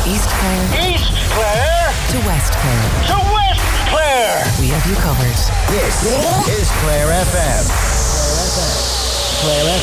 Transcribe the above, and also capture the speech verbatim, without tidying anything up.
East Clare East Clare to West Clare. to West Clare. We have you covered. This is Clare F M. Clare F M. Clare F M.